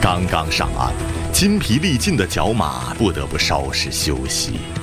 刚刚上岸，筋疲力尽的角马不得不稍事休息。